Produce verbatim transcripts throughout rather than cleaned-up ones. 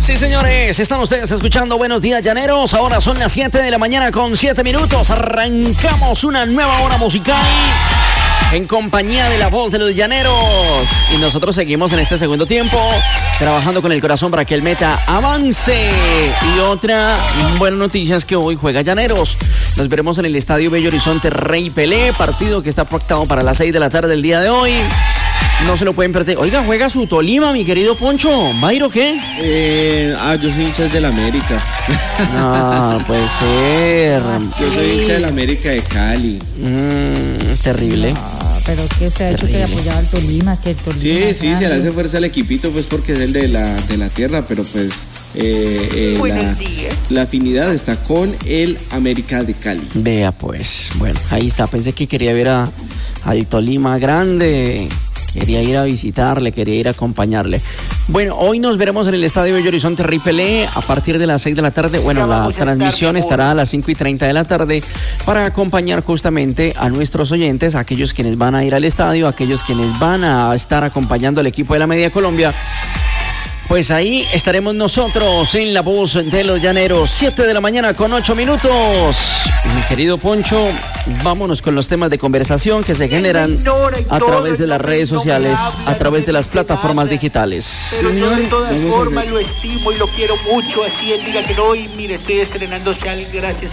Sí, señores, están ustedes escuchando Buenos Días Llaneros. Ahora son las siete de la mañana con siete minutos. Arrancamos una nueva hora musical en compañía de la voz de los llaneros. Y nosotros seguimos en este segundo tiempo trabajando con el corazón para que el meta avance. Y otra buena noticia es que hoy juega Llaneros. Nos veremos en el Estadio Bello Horizonte Rey Pelé, partido que está pactado para las seis de la tarde del día de hoy. No se lo pueden perder. Oiga, juega su Tolima, mi querido Poncho. ¿Va a ir o qué? Eh, ah, yo soy hincha del América. No, puede ser. Yo soy hincha del América de Cali. Mm, terrible. No, pero que se ha hecho que apoyaba al Tolima, que el Tolima. Sí, sí, se le hace fuerza al equipito, pues porque es el de la, de la tierra, pero pues eh, eh, la, la afinidad está con el América de Cali. Vea, pues, bueno, ahí está. Pensé que quería ver a, al Tolima grande. Quería ir a visitarle, quería ir a acompañarle. Bueno, hoy nos veremos en el Estadio Bello Horizonte Rey Pelé a partir de las seis de la tarde. Bueno, la transmisión estará a las cinco y treinta de la tarde para acompañar justamente a nuestros oyentes, a aquellos quienes van a ir al estadio, a aquellos quienes van a estar acompañando al equipo de la Media Colombia. Pues ahí estaremos nosotros en La Voz de los Llaneros, siete de la mañana con ocho minutos. Mi querido Poncho, vámonos con los temas de conversación que se generan a través de las redes sociales, a través de las plataformas digitales. Pero yo de todas formas lo estimo y lo quiero mucho, así él diga que no, y mire, estoy estrenando Chal, gracias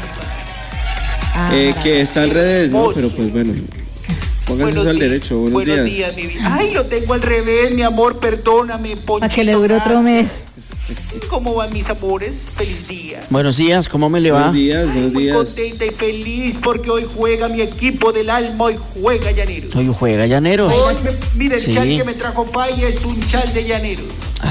a eh, que está al revés, ¿no? Pero pues bueno. Pónganse al derecho, buenos, buenos días. días mi vida. Ay, lo tengo al revés, mi amor, perdóname, Ponchito. Para que le dure otro mes. ¿Cómo van mis amores? Feliz día. Buenos días, ¿cómo me le va? Buenos días, buenos Ay, muy días. contenta y feliz porque hoy juega mi equipo del alma, hoy juega Llaneros. Hoy juega Llaneros. Hoy me, mira, el Sí. chal que me trajo Paya es un chal de Llaneros.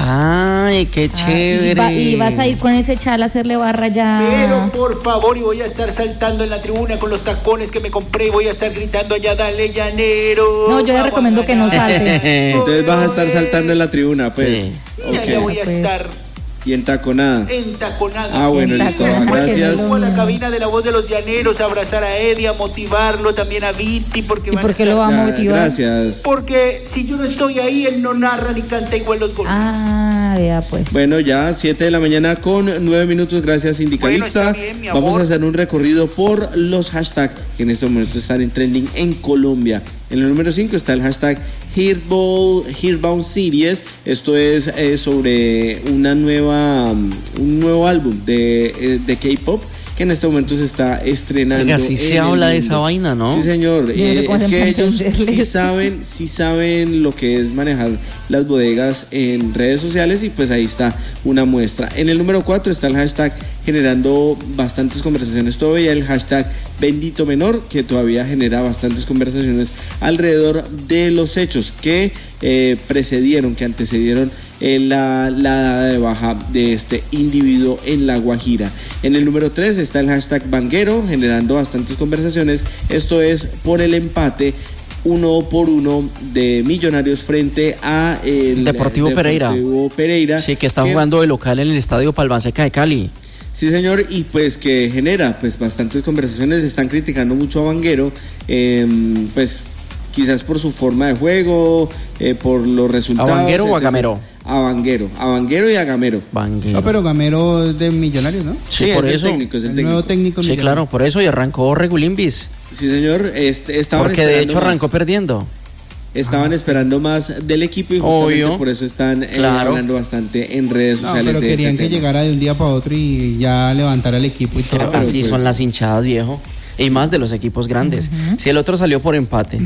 Ay, qué Ah, chévere. y, va- y vas a ir con ese chal a hacerle barra ya. Pero por favor, y voy a estar saltando en la tribuna con los tacones que me compré y voy a estar gritando allá, dale Llanero. No, yo le recomiendo que no salte. Entonces vas a estar saltando en la tribuna, pues. Sí. Ya, Ok. ya voy a Pues. estar Y en taconada. entaconada. Ah, bueno, listo. Entaconada, Gracias. que Voy a la cabina de la voz de los llaneros a abrazar a Eddie, a motivarlo, también a Viti, porque ¿Y van por a qué estar- lo va a Ya, motivar? gracias. Porque si yo no estoy ahí, él no narra ni canta igual los goles. Ah, vea pues. Bueno, ya siete de la mañana con nueve minutos, gracias sindicalista. Bueno, está bien, mi amor. Vamos a hacer un recorrido por los hashtags que en este momento están en trending en Colombia. En el número cinco está el hashtag Heartbound, Heartbound Series. Esto es eh, sobre una nueva, um, un nuevo álbum de, eh, de K-pop que en este momento se está estrenando. Oiga, sí se en el habla de mundo. esa vaina, ¿no? Sí, señor. Yo no sé Eh, cómo es hacen que para ellos sí entenderles. saben, sí saben lo que es manejar las bodegas en redes sociales y pues ahí está una muestra. En el número cuatro está el hashtag generando bastantes conversaciones todavía, el hashtag Bendito Menor, que todavía genera bastantes conversaciones alrededor de los hechos que eh, precedieron, que antecedieron eh, la, la dada de baja de este individuo en La Guajira. En el número tres está el hashtag Vanguero, generando bastantes conversaciones. Esto es por el empate uno por uno de Millonarios frente a el Deportivo Pereira. Deportivo Pereira. Sí, que está jugando de local en el Estadio Palbanseca de Cali. Sí, señor, y pues que genera pues bastantes conversaciones. Están criticando mucho a Vanguero, eh, pues quizás por su forma de juego, eh, por los resultados. ¿A Vanguero o a etcétera. Gamero? A Vanguero, a Vanguero y a Gamero. Vanguero. No, pero Gamero es de Millonarios, ¿no? Sí, Sí, por es eso. el técnico, es el, El técnico. nuevo técnico Sí, Millonarios. claro, por eso y arrancó Regulimbis. Sí, señor, este, estaban Porque de esperando hecho más. arrancó perdiendo. Estaban esperando más del equipo y justamente Obvio. por eso están eh, Claro. hablando bastante en redes No, sociales pero de querían este que tema. llegara de un día para otro y ya levantara el equipo y todo. pero Así pues- son las hinchadas, viejo. Y más de los equipos grandes. Si el otro salió por empate.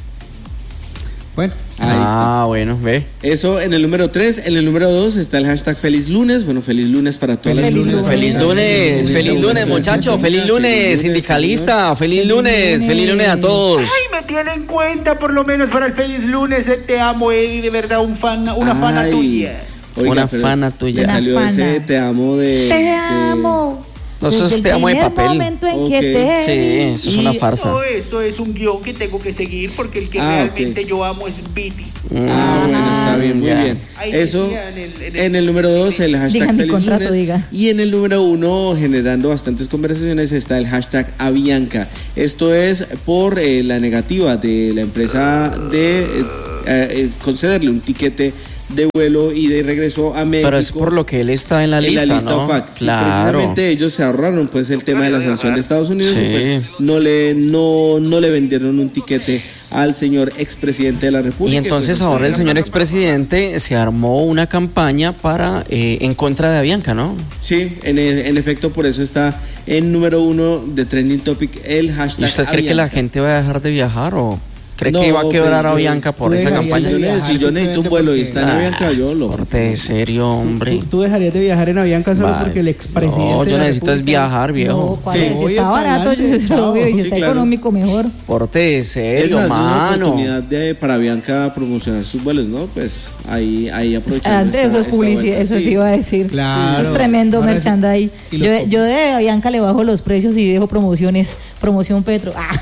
Bueno, Ahí está. Ah, bueno, ve. Eso en el número tres. En el número dos está el hashtag Feliz Lunes. Bueno, feliz lunes para todas Feliz las lunes. lunes. Feliz lunes, feliz lunes, muchachos. Feliz lunes, sindicalista. Feliz lunes, feliz lunes a todos. Ay, me tiene en cuenta por lo menos para el feliz lunes. eh, Te amo, Eddie, de verdad, un fan, una fana Ay. tuya. Oiga, Una pero fana tuya. Le Una salió fana. ese te amo de. Te de- amo. No, eso es Desde el te amo de primer papel. momento en Ok. que te Sí, vi. eso es una Y- farsa. Todo esto es un guión que tengo que seguir porque el que Ah, realmente ok. yo amo es Viti. Ah, bueno, está bien, muy Ya. bien. Ahí Eso decía en el- en el- en el número dos, el hashtag Diga mi Feliz contrato, Lunes. diga. Y en el número uno, generando bastantes conversaciones, está el hashtag Avianca. Esto es por eh, la negativa de la empresa de eh, eh, concederle un tiquete de vuelo y de regreso a México. Pero es por lo que él está en la en lista, la lista ¿no? O F A C. Sí, Claro. precisamente ellos se ahorraron pues el tema de la sanción de Estados Unidos Sí. y pues no le, no, no le vendieron un tiquete al señor expresidente de la República. Y entonces pues, ahora el señor expresidente se armó una campaña para eh, en contra de Avianca, ¿no? Sí, en, e- en efecto, por eso está en número uno de Trending Topic el hashtag ¿Y usted cree que la Avianca. gente va a dejar de viajar o cree No, que va a quebrar pues, a yo- Avianca por tú esa dejarías campaña? de Yo, viajar si yo necesito un vuelo y está en Ah, Avianca, yo lo... porte serio, hombre. ¿Tú, tú dejarías de viajar en Avianca solo Vale. porque el expresidente. No, de yo la necesito es República- viajar, viejo. No, ¿cuál Sí. es? Si Oye, está barato, pa'lante, yo se lo chao. veo, y si Sí, está claro. económico, mejor. Porte Es serio, más, es una mano. oportunidad de, para Avianca promocionar sus vuelos, ¿no? Pues ahí, ahí aprovechando Antes esta- eso es esta publicidad, vuelta. eso Sí. sí iba a decir. Claro. Eso es tremendo Ahora sí. merchandise. Y los Yo, copos. yo de Avianca le bajo los precios y dejo promociones, promoción Petro. Ah.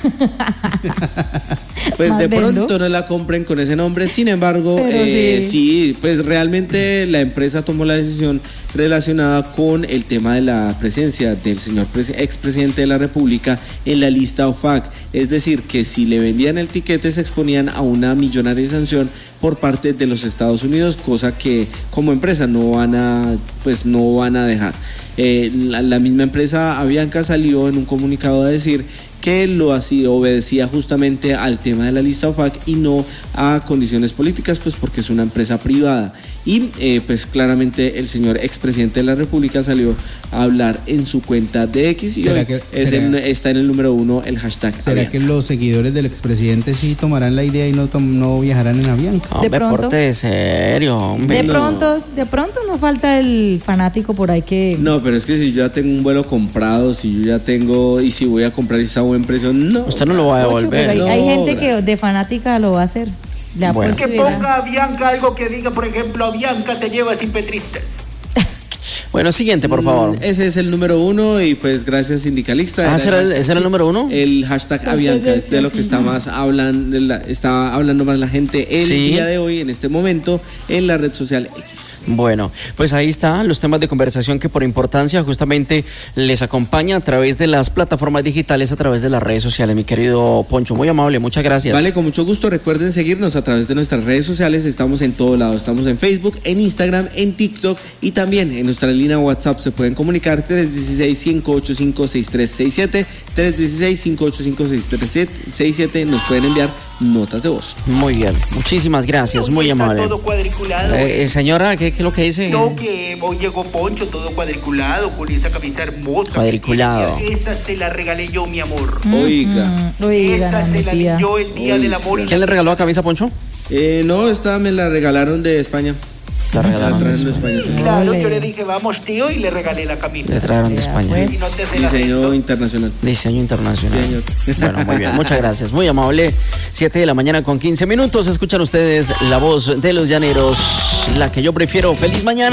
Pues Más de vendo. pronto no la compren con ese nombre, sin embargo, Pero eh, sí. sí, pues realmente la empresa tomó la decisión relacionada con el tema de la presencia del señor pres- expresidente de la República en la lista O F A C. Es decir, que si le vendían el tiquete se exponían a una millonaria sanción por parte de los Estados Unidos, cosa que como empresa no van a, pues no van a dejar. Eh, la, la misma empresa Avianca salió en un comunicado a decir que lo así obedecía justamente al tema de la lista O F A C y no a condiciones políticas, pues porque es una empresa privada. Y eh, pues claramente el señor expresidente de la República salió a hablar en su cuenta de X y ¿Será hoy que- es será- en- está en el número uno el hashtag ¿Será Avianca. que los seguidores del expresidente sí tomarán la idea y no, tom- no viajarán en Avianca? Hombre, pronto. porte serio, hombre. De No. pronto, de pronto no falta el fanático por ahí que... No, pero es que si yo ya tengo un vuelo comprado, si yo ya tengo, y si voy a comprar y está a buen precio, no. Usted no lo va a Ocho, pero hay, devolver. hay No, gente que gracias. de fanática lo va a hacer. La Bueno. Que posibilidad. ponga a Bianca algo que diga, por ejemplo, Bianca te lleva sin petristas. Bueno, siguiente, por favor. Mm, Ese es el número uno y pues gracias sindicalista. Ah, Era ¿ese era el- hashtag- ese era el sí, número uno? El hashtag Avianca es de lo que está más hablando, está hablando más la gente el Sí. día de hoy, en este momento, en la red social X. Bueno, pues ahí están los temas de conversación que por importancia justamente les acompaña a través de las plataformas digitales, a través de las redes sociales. Mi querido Poncho, muy amable, muchas gracias. Vale, con mucho gusto. Recuerden seguirnos a través de nuestras redes sociales. Estamos en todo lado. Estamos en Facebook, en Instagram, en TikTok y también en nuestra línea WhatsApp. Se pueden comunicar tres uno seis, cinco ocho cinco, seis tres seis siete. tres uno seis, cinco ocho cinco, seis tres seis siete. Nos pueden enviar notas de voz. Muy bien, muchísimas gracias, muy Está amable. todo cuadriculado. Eh, eh, señora, ¿qué, ¿qué es lo que dice? No, que hoy llegó Poncho todo cuadriculado con esa camisa hermosa. Cuadriculado. Esa se la regalé yo, mi amor. Oiga. Mm, oiga, Esa no, se mi la tía. di yo el día del amor. y ¿Quién le regaló la camisa, Poncho? Eh, no, esta me la regalaron de España. La regalaron de trajeron de España. España, sí. Claro, Ole. yo le dije, vamos tío, y le regalé la camisa. Le trajeron de Vea, España. pues. Y no te hace la Diseño gesto. internacional. Diseño internacional. Sí, señor. Bueno, muy bien, muchas gracias. Muy amable. siete de la mañana con quince minutos. Escuchan ustedes la voz de los llaneros, la que yo prefiero. Feliz mañana.